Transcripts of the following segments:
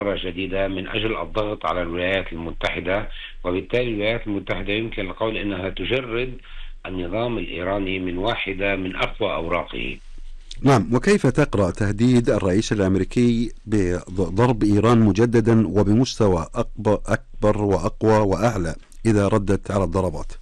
مرة جديدة من أجل الضغط على الولايات المتحدة، وبالتالي الولايات المتحدة يمكن القول أنها تجرد النظام الإيراني من واحدة من أقوى أوراقه. نعم، وكيف تقرأ تهديد الرئيس الأمريكي بضرب إيران مجددا وبمستوى أكبر وأقوى وأعلى إذا ردت على الضربات؟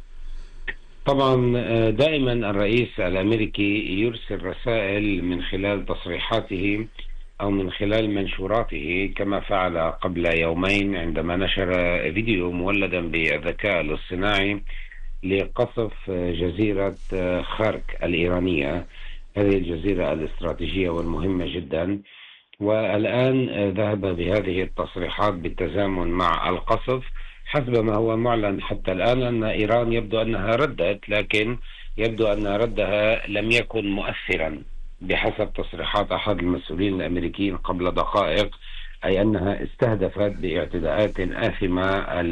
طبعا دائما الرئيس الأمريكي يرسل رسائل من خلال تصريحاته أو من خلال منشوراته، كما فعل قبل يومين عندما نشر فيديو مولدا بالذكاء الاصطناعي لقصف جزيرة خارك الإيرانية، هذه الجزيرة الاستراتيجية والمهمة جدا. والآن ذهب بهذه التصريحات بالتزامن مع القصف. حسب ما هو معلن حتى الآن أن إيران يبدو أنها ردت، لكن يبدو أن ردها لم يكن مؤثرا بحسب تصريحات أحد المسؤولين الأمريكيين قبل دقائق، أي أنها استهدفت باعتداءات آثمة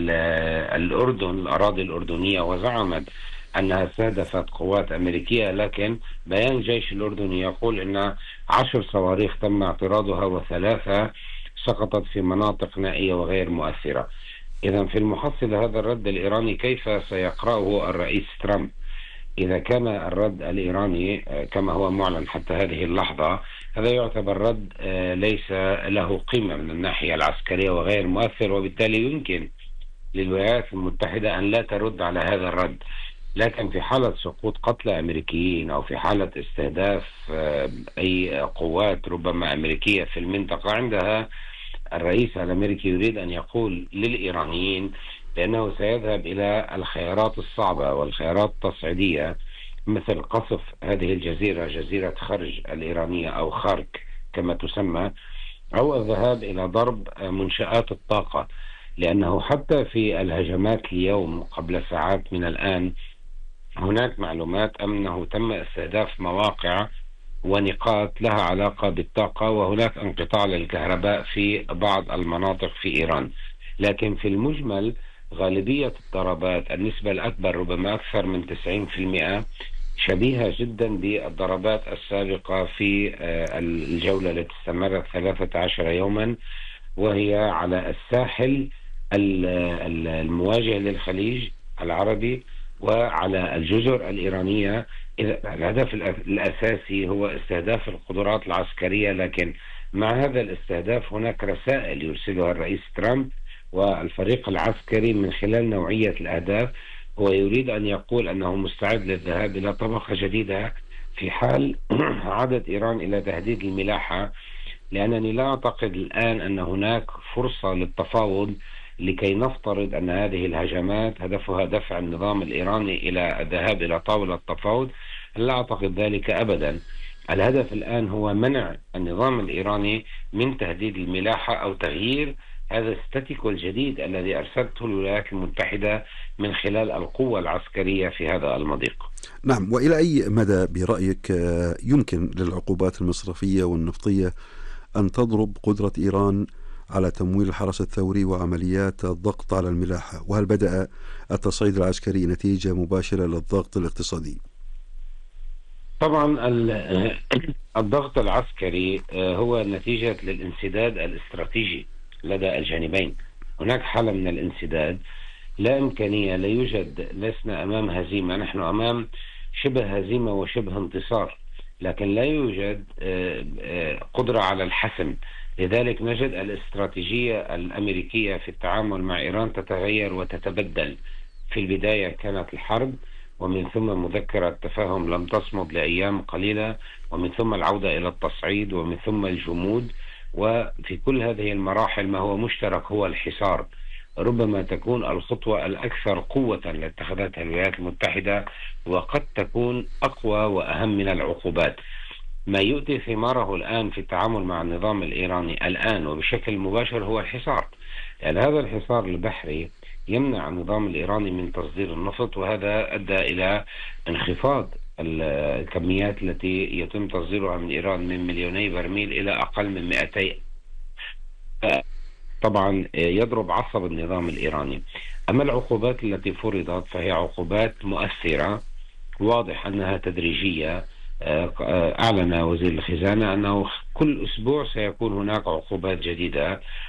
الأردن، الأراضي الأردنية، وزعمت أنها استهدفت قوات أمريكية. لكن بيان الجيش الأردني يقول أن 10 صواريخ تم اعتراضها و3 سقطت في مناطق نائية وغير مؤثرة. إذا في المحصلة هذا الرد الإيراني كيف سيقرأه الرئيس ترامب؟ إذا كان الرد الإيراني كما هو معلن حتى هذه اللحظة، هذا يعتبر رد ليس له قيمة من الناحية العسكرية وغير مؤثر، وبالتالي يمكن للولايات المتحدة أن لا ترد على هذا الرد. لكن في حالة سقوط قتلى أمريكيين أو في حالة استهداف أي قوات ربما أمريكية في المنطقة، عندها الرئيس الأمريكي يريد أن يقول للإيرانيين بأنه سيذهب إلى الخيارات الصعبة والخيارات التصعيدية، مثل قصف هذه الجزيرة، جزيرة خرج الإيرانية أو خارك كما تسمى، أو الذهاب إلى ضرب منشآت الطاقة. لأنه حتى في الهجمات اليوم قبل ساعات من الآن هناك معلومات أنه تم استهداف مواقع ونقاط لها علاقة بالطاقة، وهناك انقطاع للكهرباء في بعض المناطق في إيران. لكن في المجمل غالبية الضربات، النسبة الأكبر ربما أكثر من 90%، شبيهة جدا بالضربات السابقة في الجولة التي استمرت 13 يوما، وهي على الساحل المواجه للخليج العربي وعلى الجزر الإيرانية. الهدف الأساسي هو استهداف القدرات العسكرية، لكن مع هذا الاستهداف هناك رسائل يرسلها الرئيس ترامب والفريق العسكري من خلال نوعية الأهداف. هو يريد أن يقول أنه مستعد للذهاب إلى طبقة جديدة في حال عادت إيران إلى تهديد الملاحة، لأنني لا أعتقد الآن أن هناك فرصة للتفاوض لكي نفترض أن هذه الهجمات هدفها دفع النظام الإيراني إلى الذهاب إلى طاولة التفاوض. لا أعتقد ذلك أبدا. الهدف الآن هو منع النظام الإيراني من تهديد الملاحة أو تغيير هذا الستاتيكو الجديد الذي أرسلته الولايات المتحدة من خلال القوة العسكرية في هذا المضيق. نعم، وإلى أي مدى برأيك يمكن للعقوبات المصرفية والنفطية أن تضرب قدرة إيران على تمويل الحرس الثوري وعمليات الضغط على الملاحة؟ وهل بدأ التصعيد العسكري نتيجة مباشرة للضغط الاقتصادي؟ طبعا الضغط العسكري هو نتيجة للانسداد الاستراتيجي لدى الجانبين. هناك حالة من الانسداد، لا إمكانية، لا يوجد، لسنا أمام هزيمة، نحن أمام شبه هزيمة وشبه انتصار، لكن لا يوجد قدرة على الحسم. لذلك نجد الاستراتيجية الأمريكية في التعامل مع إيران تتغير وتتبدل. في البداية كانت الحرب، ومن ثم مذكرة تفاهم لم تصمد لأيام قليلة، ومن ثم العودة إلى التصعيد، ومن ثم الجمود. وفي كل هذه المراحل ما هو مشترك هو الحصار. ربما تكون الخطوة الأكثر قوة التي اتخذتها الولايات المتحدة، وقد تكون أقوى وأهم من العقوبات. ما يؤتي ثماره الآن في التعامل مع النظام الإيراني الآن وبشكل مباشر هو الحصار، يعني هذا الحصار البحري يمنع النظام الإيراني من تصدير النفط، وهذا أدى إلى انخفاض الكميات التي يتم تصديرها من إيران من 2 برميل إلى أقل من 200. طبعا يضرب عصب النظام الإيراني. أما العقوبات التي فرضت فهي عقوبات مؤثرة، واضح أنها تدريجية، أعلن وزير الخزانة أنه كل أسبوع سيكون هناك عقوبات جديدة